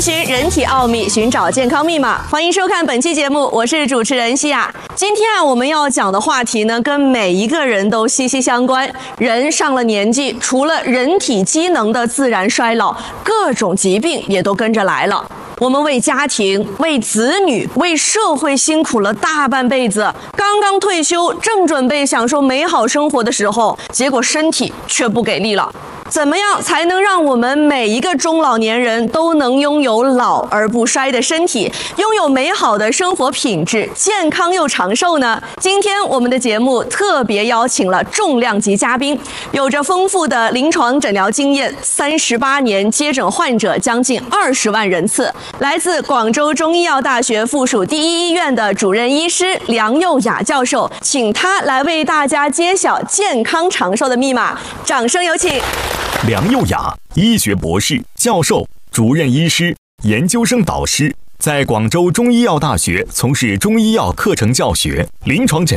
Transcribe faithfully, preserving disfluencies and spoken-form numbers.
寻人体奥秘，寻找健康密码。欢迎收看本期节目，我是主持人西亚。今天啊，我们要讲的话题呢，跟每一个人都息息相关。人上了年纪，除了人体机能的自然衰老，各种疾病也都跟着来了。我们为家庭、为子女、为社会辛苦了大半辈子，刚刚退休，正准备享受美好生活的时候，结果身体却不给力了。怎么样才能让我们每一个中老年人都能拥有老而不衰的身体，拥有美好的生活品质，健康又长寿呢？今天我们的节目特别邀请了重量级嘉宾，有着丰富的临床诊疗经验，三十八年接诊患者将近二十万人次，来自广州中医药大学附属第一医院的主任医师梁佑雅教授，请他来为大家揭晓健康长寿的密码。掌声有请。 梁佑雅，医学博士、教授、主任医师、研究生导师，在广州中医药大学从事中医药课程教学、临床诊